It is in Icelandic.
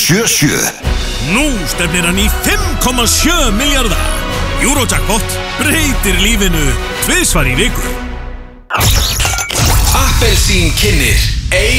977. Nú stefnir hann í 5,7 milljarða. Eurojackpot breytir lífinu tvisvar í viku. Appelsín kynnir